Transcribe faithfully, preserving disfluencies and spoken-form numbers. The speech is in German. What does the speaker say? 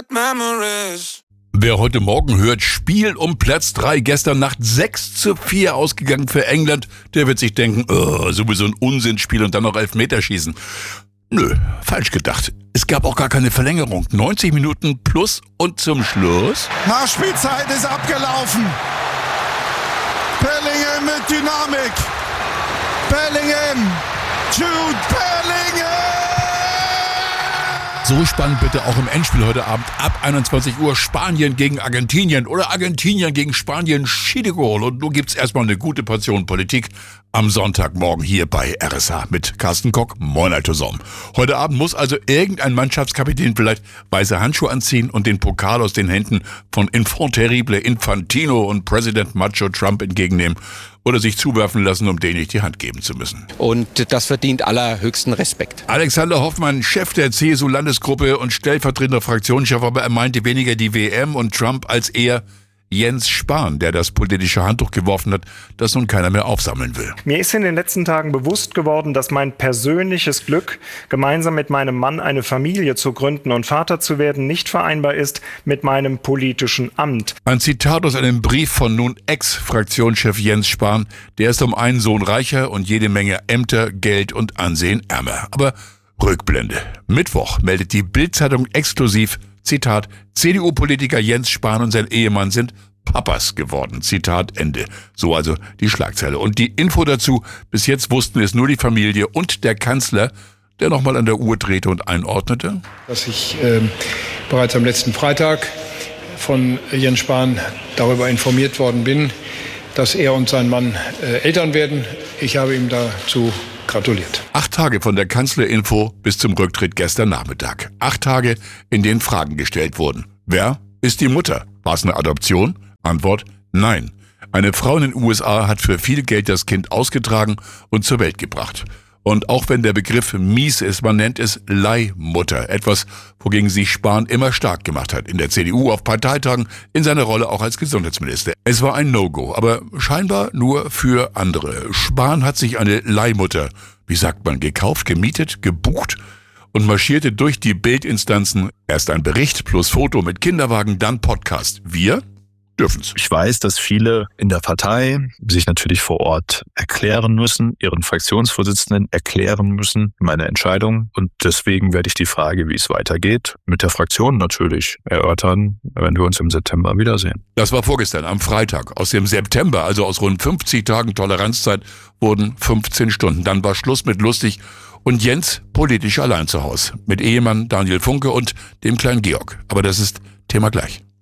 bad memories. Wer heute Morgen hört, Spiel um Platz drei, gestern Nacht sechs zu vier ausgegangen für England, der wird sich denken, oh, sowieso ein Unsinnsspiel und dann noch Elfmeterschießen. Nö, falsch gedacht. Es gab auch gar keine Verlängerung. neunzig Minuten plus und zum Schluss... Nachspielzeit ist abgelaufen. Bellingham mit Dynamik. Bellingham. Jude Bellingham. So spannend bitte auch im Endspiel heute Abend ab einundzwanzig Uhr Spanien gegen Argentinien oder Argentinien gegen Spanien, Schiedegol. Und nun gibt's erstmal eine gute Portion Politik am Sonntagmorgen hier bei R S H mit Carsten Kock. Moin, Alter Somm. Heute Abend muss also irgendein Mannschaftskapitän vielleicht weiße Handschuhe anziehen und den Pokal aus den Händen von Enfant terrible Infantino und Präsident Macho Trump entgegennehmen oder sich zuwerfen lassen, um denen nicht die Hand geben zu müssen. Und das verdient allerhöchsten Respekt. Alexander Hoffmann, Chef der C S U-Landesgruppe und stellvertretender Fraktionschef, aber er meinte weniger die W M und Trump als eher Jens Spahn, der das politische Handtuch geworfen hat, das nun keiner mehr aufsammeln will. Mir ist in den letzten Tagen bewusst geworden, dass mein persönliches Glück, gemeinsam mit meinem Mann eine Familie zu gründen und Vater zu werden, nicht vereinbar ist mit meinem politischen Amt. Ein Zitat aus einem Brief von nun Ex-Fraktionschef Jens Spahn. Der ist um einen Sohn reicher und jede Menge Ämter, Geld und Ansehen ärmer. Aber Rückblende. Mittwoch meldet die Bild-Zeitung exklusiv, Zitat, C D U-Politiker Jens Spahn und sein Ehemann sind Papas geworden. Zitat Ende. So also die Schlagzeile. Und die Info dazu, bis jetzt wussten es nur die Familie und der Kanzler, der nochmal an der Uhr drehte und einordnete. Dass ich äh, bereits am letzten Freitag von Jens Spahn darüber informiert worden bin, dass er und sein Mann äh, Eltern werden. Ich habe ihm dazu gratuliert. Acht Tage von der Kanzlerinfo bis zum Rücktritt gestern Nachmittag. Acht Tage, in denen Fragen gestellt wurden. Wer ist die Mutter? War es eine Adoption? Antwort: Nein. Eine Frau in den U S A hat für viel Geld das Kind ausgetragen und zur Welt gebracht. Und auch wenn der Begriff mies ist, man nennt es Leihmutter. Etwas, wogegen sich Spahn immer stark gemacht hat. In der C D U, auf Parteitagen, in seiner Rolle auch als Gesundheitsminister. Es war ein No-Go, aber scheinbar nur für andere. Spahn hat sich eine Leihmutter, wie sagt man, gekauft, gemietet, gebucht und marschierte durch die Bildinstanzen. Erst ein Bericht plus Foto mit Kinderwagen, dann Podcast. Wir dürfen's. Ich weiß, dass viele in der Partei sich natürlich vor Ort erklären müssen, ihren Fraktionsvorsitzenden erklären müssen, meine Entscheidung. Und deswegen werde ich die Frage, wie es weitergeht, mit der Fraktion natürlich erörtern, wenn wir uns im September wiedersehen. Das war vorgestern, am Freitag. Aus dem September, also aus rund fünfzig Tagen Toleranzzeit, wurden fünfzehn Stunden. Dann war Schluss mit lustig und Jens politisch allein zu Hause. Mit Ehemann Daniel Funke und dem kleinen Georg. Aber das ist Thema gleich.